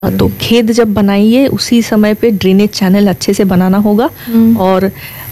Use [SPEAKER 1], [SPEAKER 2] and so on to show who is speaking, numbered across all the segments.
[SPEAKER 1] तो खेत जब बनाइए उसी समय पे ड्रेनेज चैनल अच्छे से बनाना होगा। और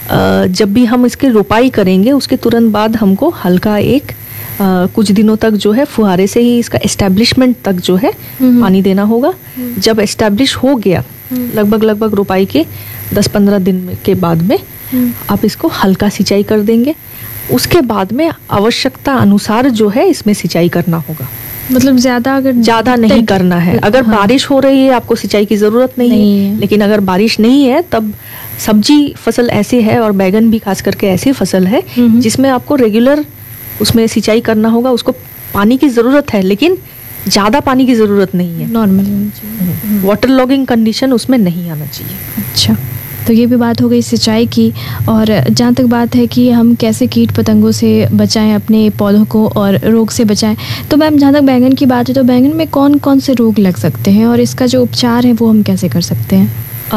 [SPEAKER 1] जब भी हम इसकी रोपाई करेंगे उसके तुरंत बाद हमको हल्का एक कुछ दिनों तक जो है फुहारे से ही इसका एस्टेब्लिशमेंट तक जो है पानी देना होगा। जब एस्टेब्लिश हो गया लगभग रोपाई के 10-15 दिन के बाद में आप इसको हल्का सिंचाई कर देंगे। उसके बाद में आवश्यकता अनुसार जो है इसमें सिंचाई करना होगा।
[SPEAKER 2] मतलब ज़्यादा
[SPEAKER 1] नहीं करना है। अगर बारिश हो रही है आपको सिंचाई की ज़रूरत नहीं है। लेकिन अगर बारिश नहीं है तब सब्जी फसल ऐसी है और बैगन भी खास करके ऐसी फसल है जिसमें आपको रेगुलर उसमें सिंचाई करना होगा। उसको पानी की ज़रूरत है लेकिन ज़्यादा पानी की ज़रूरत नहीं है।
[SPEAKER 2] नॉर्मल
[SPEAKER 1] वाटर लॉगिंग कंडीशन उसमें नहीं आना चाहिए।
[SPEAKER 2] अच्छा, तो ये भी बात हो गई सिंचाई की। और जहाँ तक बात है कि हम कैसे कीट पतंगों से बचाएं अपने पौधों को और रोग से बचाएं, तो मैम जहाँ तक बैंगन की बात है तो बैंगन में कौन कौन से रोग लग सकते हैं और इसका जो उपचार है वो हम कैसे कर सकते हैं?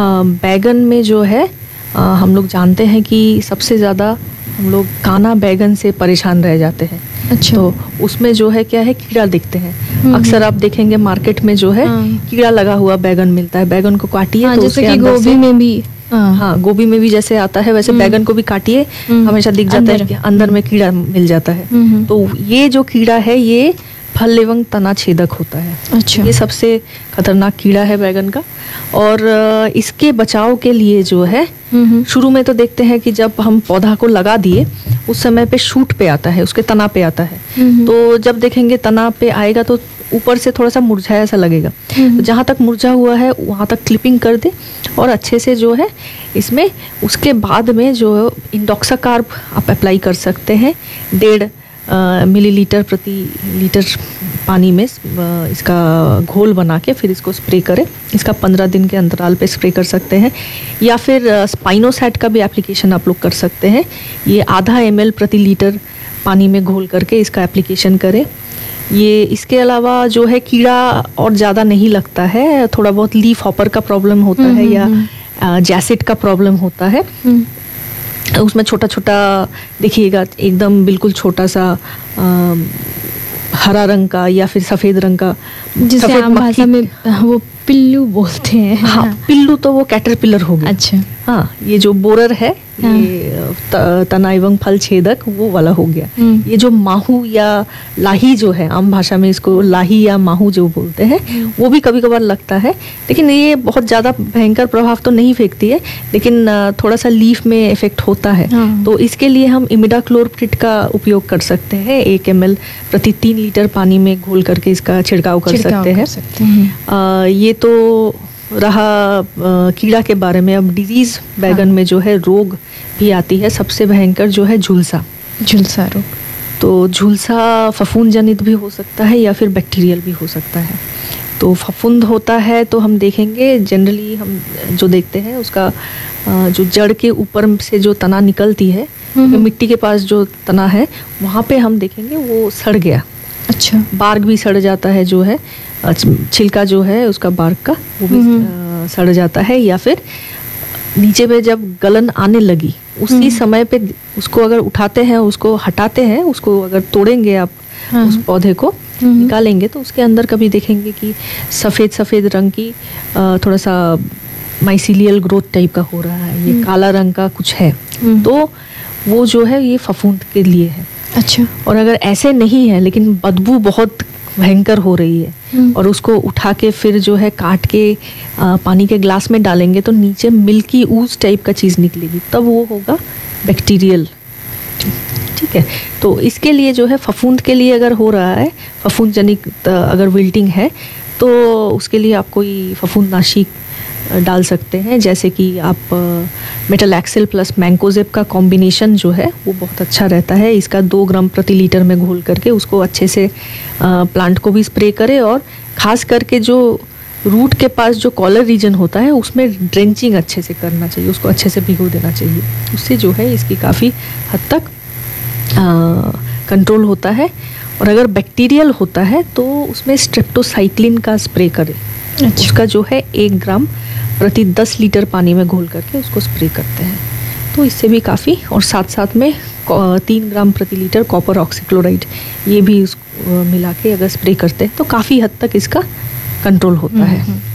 [SPEAKER 1] बैगन में जो है हम लोग जानते हैं कि सबसे ज़्यादा हम लोग काना बैगन से परेशान रह जाते हैं।
[SPEAKER 2] अच्छा।
[SPEAKER 1] तो उसमें जो है क्या है कीड़ा दिखते हैं। अक्सर आप देखेंगे मार्केट में जो है कीड़ा लगा हुआ बैगन मिलता है। बैगन को काटिए तो
[SPEAKER 2] जैसे कि गोभी में भी
[SPEAKER 1] गोभी में भी जैसे आता है वैसे बैगन को भी काटिए हमेशा दिख जाता है कि अंदर में कीड़ा मिल जाता है। तो ये जो कीड़ा है ये फल एवं तना छेदक होता है।
[SPEAKER 2] अच्छा।
[SPEAKER 1] ये सबसे खतरनाक कीड़ा है बैगन का। और इसके बचाव के लिए जो है शुरू में तो देखते हैं कि जब हम पौधा को लगा दिए उस समय पे शूट पे आता है, उसके तना पे आता है। तो जब देखेंगे तना पे आएगा तो ऊपर से थोड़ा सा मुरझाया सा लगेगा। तो जहाँ तक मुरझा हुआ है वहाँ तक क्लिपिंग कर दे और अच्छे से जो है इसमें उसके बाद में जो इंडोक्साकार्ब आप अप्लाई कर सकते हैं। 1.5 मिलीलीटर प्रति लीटर पानी में इसका घोल बना के फिर इसको स्प्रे करें। इसका 15 दिन के अंतराल पे स्प्रे कर सकते हैं। या फिर स्पाइनोसैट का भी एप्लीकेशन आप लोग कर सकते हैं। ये 0.5 ml प्रति लीटर पानी में घोल करके इसका एप्लीकेशन करें। ये इसके अलावा जो है कीड़ा और ज़्यादा नहीं लगता है। थोड़ा बहुत लीफ हॉपर का प्रॉब्लम होता है या जैसिड का प्रॉब्लम होता है। उसमें छोटा छोटा देखिएगा एकदम बिल्कुल छोटा सा हरा रंग का या फिर सफ़ेद रंग का,
[SPEAKER 2] जिसे आम भाषा में वो पिल्लू बोलते हैं।
[SPEAKER 1] हाँ, पिल्लू तो वो कैटरपिलर हो गया।
[SPEAKER 2] अच्छा।
[SPEAKER 1] हाँ, ये जो बोरर है ये तना एवं फल छेदक वो वाला हो गया। ये जो माहू या लाही जो है, आम भाषा में इसको लाही या माहू जो बोलते हैं, वो भी कभी कभार लगता है। लेकिन ये बहुत ज़्यादा भयंकर प्रभाव तो नहीं फेंकती है, लेकिन थोड़ा सा लीफ में इफेक्ट होता है। तो इसके लिए हम इमिडाक्लोप्रिड का उपयोग कर सकते हैं। 1 ml प्रति 3 लीटर पानी में घोल करके इसका छिड़काव कर सकते हैं। ये तो रहा कीड़ा के बारे में। अब डिजीज बैगन में जो है रोग भी आती है। सबसे भयंकर जो है झुलसा रोग। तो झुलसा फफूंद जनित भी हो सकता है या फिर बैक्टीरियल भी हो सकता है। तो फफूंद होता है तो हम देखेंगे जनरली हम जो देखते हैं उसका जो जड़ के ऊपर से जो तना निकलती है, मिट्टी के पास जो तना है वहाँ पे हम देखेंगे वो सड़ गया।
[SPEAKER 2] अच्छा।
[SPEAKER 1] बार्क भी सड़ जाता है, जो है छिलका जो है उसका बार्क का वो भी सड़ जाता है। या फिर नीचे पे जब गलन आने लगी उसी समय पे उसको अगर उठाते हैं, उसको हटाते हैं, उसको अगर तोड़ेंगे आप उस पौधे को निकालेंगे तो उसके अंदर कभी देखेंगे कि सफ़ेद रंग की थोड़ा सा माइसीलियल ग्रोथ टाइप का हो रहा है, ये काला रंग का कुछ है। तो वो जो है ये फफूंद के लिए है।
[SPEAKER 2] अच्छा। और
[SPEAKER 1] अगर ऐसे नहीं है लेकिन बदबू बहुत भयंकर हो रही है और उसको उठा के फिर जो है काट के पानी के ग्लास में डालेंगे तो नीचे मिल्की ऊज टाइप का चीज़ निकलेगी, तब वो होगा बैक्टीरियल। ठीक है। तो इसके लिए जो है फफूंद के लिए अगर हो रहा है, फफूंद जनित अगर विल्टिंग है तो उसके लिए आप कोई फफूंदनाशी डाल सकते हैं। जैसे कि आप मेटालैक्सिल प्लस मैंकोजेब का कॉम्बिनेशन जो है वो बहुत अच्छा रहता है। इसका 2 ग्राम प्रति लीटर में घोल करके उसको अच्छे से प्लांट को भी स्प्रे करें। और ख़ास करके जो रूट के पास जो कॉलर रीजन होता है उसमें ड्रेंचिंग अच्छे से करना चाहिए, उसको अच्छे से भिगो देना चाहिए। उससे जो है इसकी काफ़ी हद तक कंट्रोल होता है। और अगर बैक्टीरियल होता है तो उसमें स्ट्रेप्टोसाइक्लिन का स्प्रे करें। अच्छा। उसका जो है 1 ग्राम प्रति 10 लीटर पानी में घोल करके उसको स्प्रे करते हैं तो इससे भी काफ़ी। और साथ में 3 ग्राम प्रति लीटर कॉपर ऑक्सीक्लोराइड ये भी मिला के अगर स्प्रे करते हैं तो काफ़ी हद तक इसका कंट्रोल होता है।